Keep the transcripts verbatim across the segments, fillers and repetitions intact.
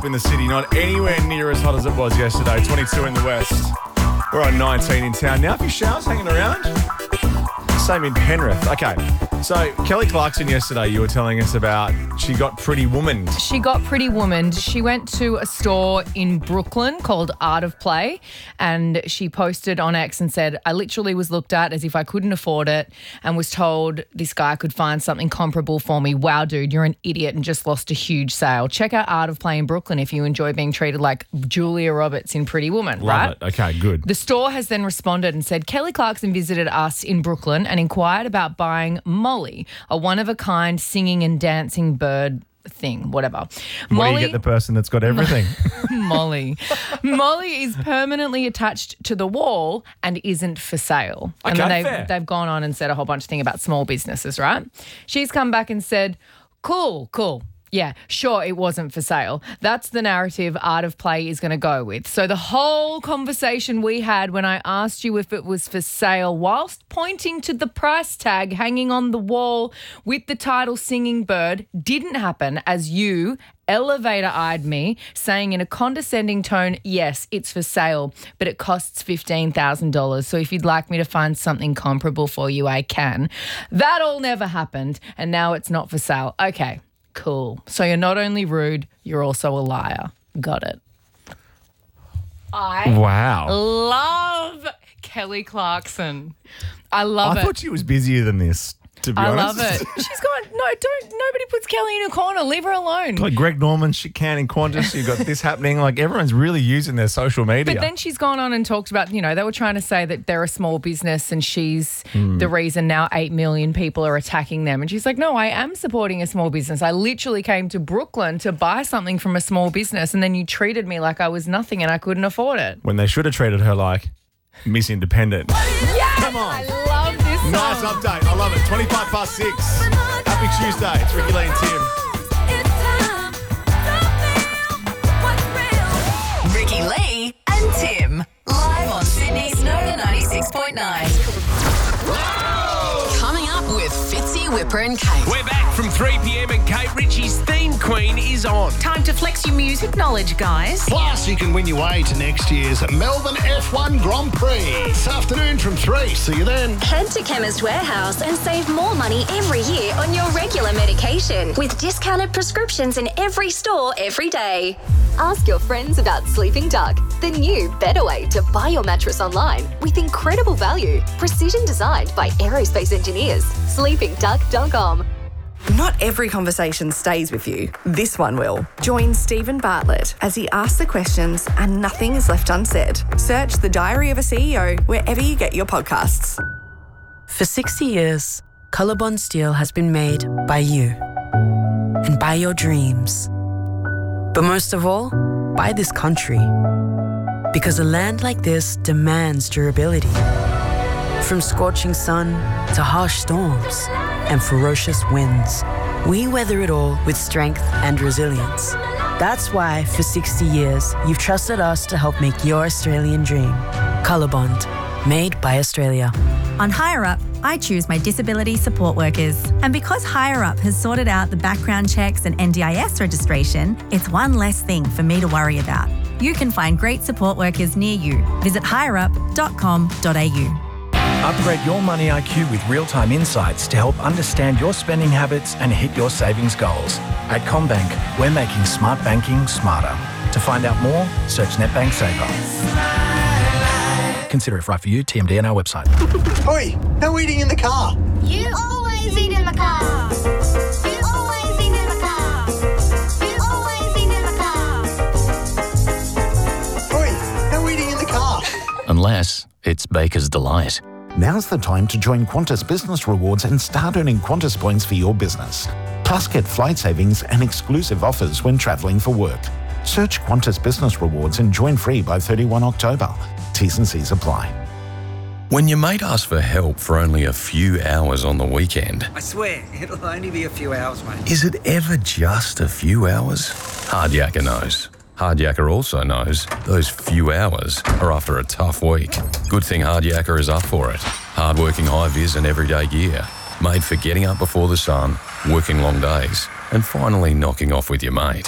in the city, not anywhere near as hot as it was yesterday. twenty-two in the west. We're on nineteen in town. Now, a few showers hanging around. Same in Penrith. Okay, so Kelly Clarkson yesterday, you were telling us about, she got Pretty Woman. She got Pretty Woman. She went to a store in Brooklyn called Art of Play, and she posted on X and said, I literally was looked at as if I couldn't afford it and was told this guy could find something comparable for me. Wow, dude, you're an idiot and just lost a huge sale. Check out Art of Play in Brooklyn if you enjoy being treated like Julia Roberts in Pretty Woman, Love right? it. Okay, good. The store has then responded and said, Kelly Clarkson visited us in Brooklyn and inquired about buying Molly, a one-of-a-kind singing and dancing bird thing, whatever. What Molly, do you get the person that's got everything? Molly. Molly is permanently attached to the wall and isn't for sale. And Okay, then fair. they've, they've gone on and said a whole bunch of things about small businesses, right? She's come back and said, cool, cool. Yeah, sure, it wasn't for sale. That's the narrative Art of Play is going to go with. So the whole conversation we had when I asked you if it was for sale, whilst pointing to the price tag hanging on the wall with the title Singing Bird, didn't happen as you elevator-eyed me, saying in a condescending tone, yes, it's for sale, but it costs fifteen thousand dollars. So if you'd like me to find something comparable for you, I can. That all never happened, and now it's not for sale. Okay. Cool. So you're not only rude, you're also a liar. Got it. I Wow. love Kelly Clarkson. I love I it. thought she was busier than this, to be I honest. love it. She's gone, no, don't, nobody puts Kelly in a corner. Leave her alone. Like Greg Norman, Chicane in Qantas, you've got this happening. Like everyone's really using their social media. But then she's gone on and talked about, you know, they were trying to say that they're a small business and she's the reason now eight million people are attacking them. And she's like, no, I am supporting a small business. I literally came to Brooklyn to buy something from a small business and then you treated me like I was nothing and I couldn't afford it. when they should have treated her like Miss Independent. Yes! Come on. I love this song. Nice update. I love it. twenty-five past six. Happy Tuesday. It's Ricky Lee and Tim. Ricky Lee and Tim. Live on Sydney's Nova ninety-six point nine. Coming up with Fitzy, Whipper and Kate. We're back from three p.m. and Kate Ritchie's Theme Queen is on. Time to flex your music knowledge, guys. Plus, you can win your way to next year's Melbourne F one Grand Prix. This afternoon from three. See you then. Head to Chemist Warehouse and save more money every year on your regular medication with discounted prescriptions in every store every day. Ask your friends about Sleeping Duck, the new, better way to buy your mattress online with incredible value, precision designed by aerospace engineers. sleeping duck dot com. Not every conversation stays with you. This one will. Join Stephen Bartlett as he asks the questions and nothing is left unsaid. Search The Diary of a C E O wherever you get your podcasts. For sixty years, Colorbond Steel has been made by you and by your dreams. But most of all, by this country. Because a land like this demands durability. From scorching sun to harsh storms and ferocious winds, we weather it all with strength and resilience. That's why, for sixty years, you've trusted us to help make your Australian dream. Colorbond, made by Australia. On Higher Up, I choose my disability support workers. And because Higher Up has sorted out the background checks and N D I S registration, it's one less thing for me to worry about. You can find great support workers near you. Visit higher up dot com dot a u. Upgrade your money I Q with real-time insights to help understand your spending habits and hit your savings goals. At CommBank, we're making smart banking smarter. To find out more, search NetBank Saver. Consider if right for you, T M D and our website. Oi, no eating in the car. You always eat in the car. You always eat in the car. You always eat in the car. Oi, no eating in the car. Unless it's Baker's Delight. Now's the time to join Qantas Business Rewards and start earning Qantas points for your business. Plus, get flight savings and exclusive offers when travelling for work. Search Qantas Business Rewards and join free by thirty-first of October. T's and C's apply. When your mate asks for help for only a few hours on the weekend, I swear, it'll only be a few hours, mate. is it ever just a few hours? Hardyacker knows. Hardyacker also knows those few hours are after a tough week. Good thing Hardyacker is up for it. Hard-working high-vis and everyday gear. Made for getting up before the sun, working long days, and finally knocking off with your mate.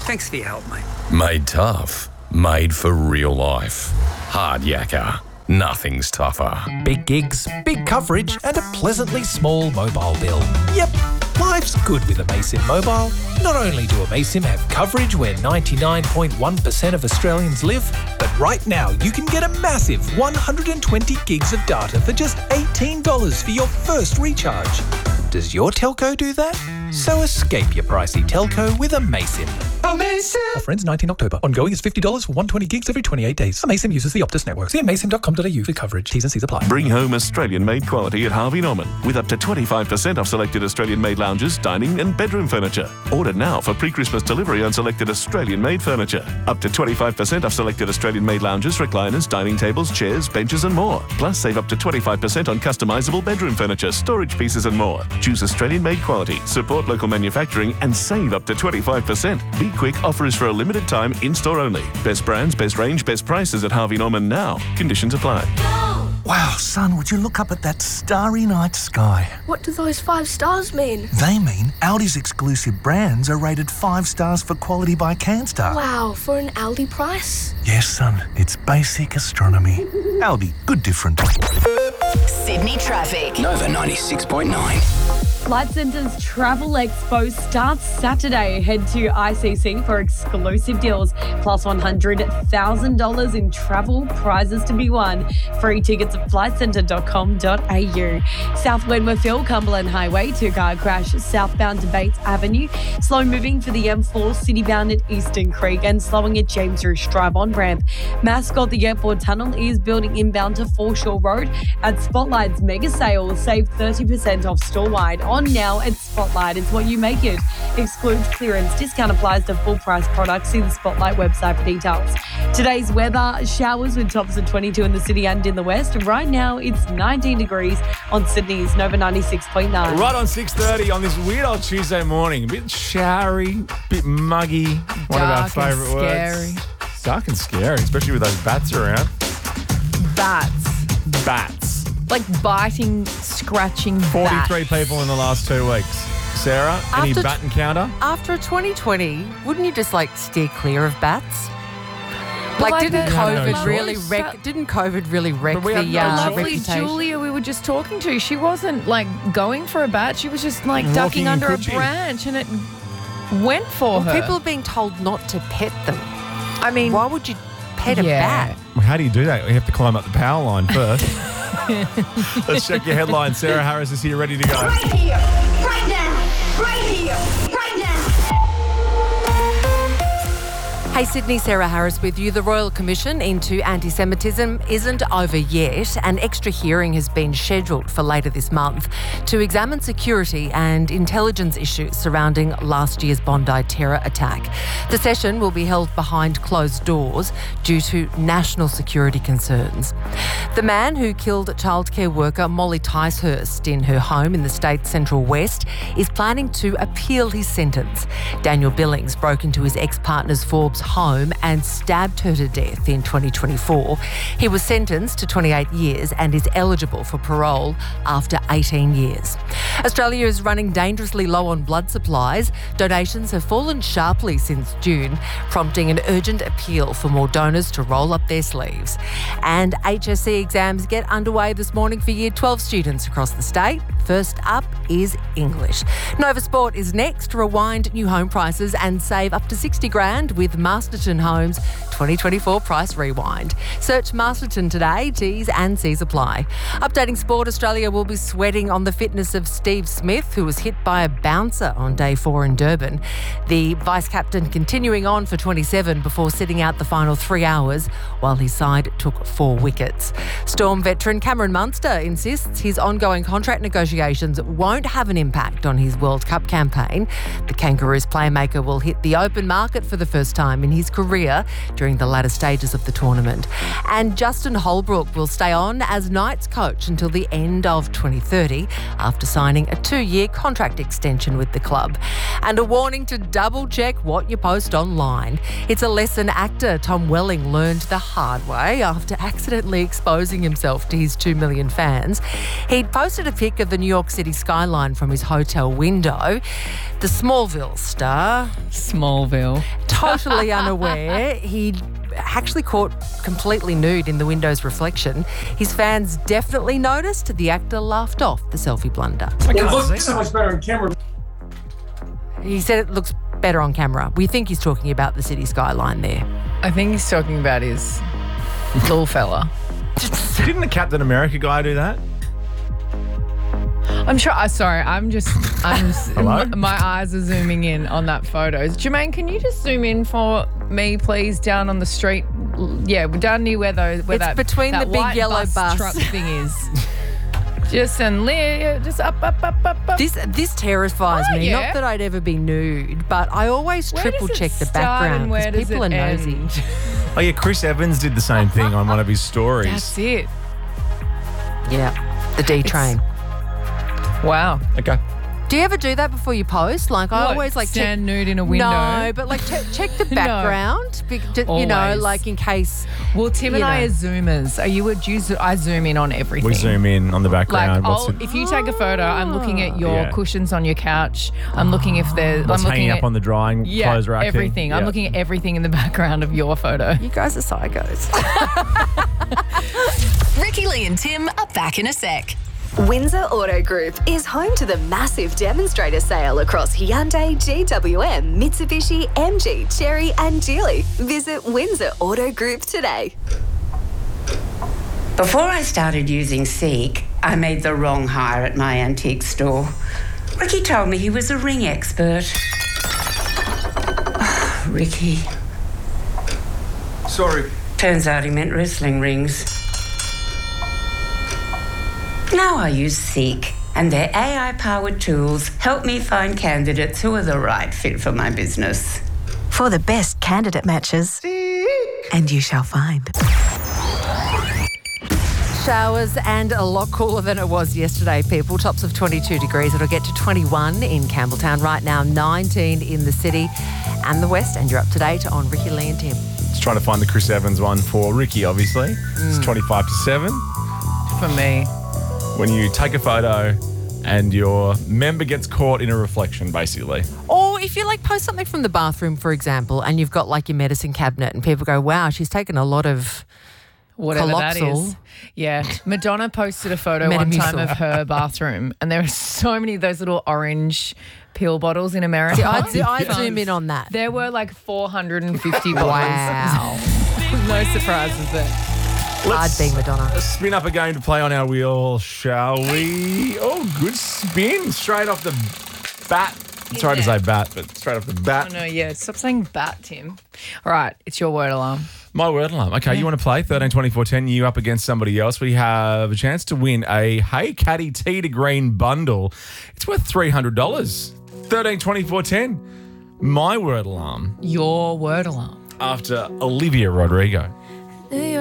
Thanks for your help, mate. Made tough. Made for real life. Hard Yakka. Nothing's tougher. Big gigs, big coverage, and a pleasantly small mobile bill. Yep, life's good with Amaysim Mobile. Not only do Amaysim have coverage where ninety-nine point one percent of Australians live, but right now you can get a massive one hundred twenty gigs of data for just eighteen dollars for your first recharge. Does your telco do that? So escape your pricey telco with Amaysim. Amaysim! Offer ends nineteenth October. Ongoing is fifty dollars for one hundred twenty gigs every twenty-eight days. Amaysim uses the Optus network. See amaysim dot com dot a u for coverage. T's and C's apply. Bring home Australian-made quality at Harvey Norman with up to twenty-five percent off selected Australian-made lounges, dining and bedroom furniture. Order now for pre-Christmas delivery on selected Australian-made furniture. Up to twenty-five percent off selected Australian-made lounges, recliners, dining tables, chairs, benches and more. Plus save up to twenty-five percent on customisable bedroom furniture, storage pieces and more. Choose Australian-made quality, support local manufacturing and save up to twenty-five percent. Be quick, offer is for a limited time, in-store only. Best brands, best range, best prices at Harvey Norman now. Conditions apply. Wow, son, would you look up at that starry night sky? What do those five stars mean? They mean Aldi's exclusive brands are rated five stars for quality by CanStar. Wow, for an Aldi price? Yes, son, it's basic astronomy. Aldi, good different. Sydney traffic. Nova ninety-six point nine. Flight Centre's Travel Expo starts Saturday. Head to I C C for exclusive deals, plus one hundred thousand dollars in travel prizes to be won. Free tickets at flight centre dot com dot a u. South Wentworthville, Cumberland Highway, two-car crash southbound to Bates Avenue. Slow moving for the M four, city-bound at Eastern Creek, and slowing at James Roos Drive on-ramp. Mascot, the airport tunnel, is building inbound to Foreshore Road. At Spotlight's mega sale, save thirty percent off store-wide. On now at Spotlight, it's what you make it. Excludes clearance. Discount applies to full price products. See the Spotlight website for details. Today's weather, showers with tops of twenty-two in the city and in the west. Right now it's nineteen degrees on Sydney's Nova ninety-six point nine. Right on six thirty on this weird old Tuesday morning. A bit showery, a bit muggy. One of our favourite words. Dark and scary, especially with those bats around. Bats. Bats. Like biting, scratching forty-three bats. people in the last two weeks. Sarah, any After bat encounter? After twenty twenty, wouldn't you just like steer clear of bats? Like, like didn't the- COVID no really choice. wreck? Didn't COVID really wreck we the had no uh, Lovely reputation? Julia we were just talking to, she wasn't like going for a bat. She was just like Walking ducking in under a Coogee. branch and it went for Well, her. people are being told not to pet them. I mean, why would you pet a yeah. bat? Well, how do you do that? You have to climb up the power line first. Let's check your headlines. Sarah Harris is here ready to go. Right here, right now, right here, right now. Hey Sydney, Sarah Harris with you. The Royal Commission into Anti-Semitism isn't over yet. An extra hearing has been scheduled for later this month to examine security and intelligence issues surrounding last year's Bondi terror attack. The session will be held behind closed doors due to national security concerns. The man who killed childcare worker Molly Ticehurst in her home in the state's Central West is planning to appeal his sentence. Daniel Billings broke into his ex-partner's Forbes home and stabbed her to death in twenty twenty-four. He was sentenced to twenty-eight years and is eligible for parole after eighteen years. Australia is running dangerously low on blood supplies. Donations have fallen sharply since June, prompting an urgent appeal for more donors to roll up their sleeves. And H S C exams get underway this morning for Year twelve students across the state. First up is English. Nova Sport is next. Rewind new home prices and save up to sixty grand with Masterton Homes twenty twenty-four Price Rewind. Search Masterton today. T's and C's apply. Updating sport, Australia will be sweating on the fitness of Steve Smith, who was hit by a bouncer on day four in Durban. The vice-captain continuing on for twenty-seven before sitting out the final three hours while his side took four wickets. Storm veteran Cameron Munster insists his ongoing contract negotiations won't have an impact on his World Cup campaign. The Kangaroos playmaker will hit the open market for the first time in in his career during the latter stages of the tournament. And Justin Holbrook will stay on as Knights coach until the end of twenty thirty after signing a two-year contract extension with the club. And a warning to double-check what you post online. It's a lesson actor Tom Welling learned the hard way after accidentally exposing himself to his two million fans. He'd posted a pic of the New York City skyline from his hotel window. The Smallville star, Smallville, totally unaware, he'd actually caught completely nude in the window's reflection. His fans definitely noticed. The actor laughed off the selfie blunder. It looks so much better on camera. He said it looks better on camera. We think he's talking about the city skyline there. I think he's talking about his little fella. Didn't the Captain America guy do that? I'm sure. Uh, sorry, I'm just. I'm. Just, Hello? m- my eyes are zooming in on that photo. Jermaine, can you just zoom in for me, please, down on the street? Yeah, down near where those. Where It's that, between that the big white yellow bus. truck thing is. Just and li- just up, up, up, up, up. This this terrifies Oh, me. yeah. Not that I'd ever be nude, but I always Where triple does it check the start background and where because does people are it nosy. end? Oh, yeah, Chris Evans did the same thing on one of his stories. That's it. Yeah, the D train. Wow. Okay. Do you ever do that before you post? Like I What, always like stand check, nude in a window? No, but like check, check the No. background. be- d- You know, Always. like in case. Well, Tim and you I know. are zoomers. Are you a do you zo- I zoom in on everything. We zoom in on the Like, background. What's I'll, it- if you take a photo, I'm looking at your Yeah. cushions on your couch. I'm looking if there's. what's I'm looking hanging at, up on the drying yeah, clothes rack thing? everything. I'm Yeah. looking at everything in the background of your photo. You guys are psychos. Ricky Lee and Tim are back in a sec. Windsor Auto Group is home to the massive demonstrator sale across Hyundai, G W M, Mitsubishi, M G, Chery and Geely. Visit Windsor Auto Group today. Before I started using Seek, I made the wrong hire at my antique store. Ricky told me he was a ring expert. Oh, Ricky. Sorry. Turns out he meant wrestling rings. Now I use Seek, and their A I-powered tools help me find candidates who are the right fit for my business. For the best candidate matches. And you shall find. Showers and a lot cooler than it was yesterday, people. Tops of twenty-two degrees. It'll get to twenty-one in Campbelltown right now, nineteen in the city and the west. And you're up to date on Ricky Lee and Tim. Just trying to find the Chris Evans one for Ricky, obviously. It's twenty-five to seven. For me. When you take a photo and your member gets caught in a reflection, basically. Or if you like post something from the bathroom, for example, and you've got like your medicine cabinet and people go, wow, she's taken a lot of Whatever that Coloxal. is. Yeah. Madonna posted a photo one time Metamucil. of her bathroom, and there are so many of those little orange pill bottles in America. See, I'd, zo- I'd zoom in on that. There were like four hundred fifty bottles. Wow. No surprises there. Hard being Madonna. Spin up a game to play on our wheel, shall we? Oh, good spin. Straight off the bat. Sorry to say bat, but straight off the bat. Oh, no, yeah. Stop saying bat, Tim. All right. It's your word alarm. My word alarm. Okay, you want to play thirteen twenty-four ten, you up against somebody else. We have a chance to win a Hey Caddy Tea to Green bundle. It's worth three hundred dollars. thirteen twenty-four ten. My word alarm. Your word alarm. After Olivia Rodrigo.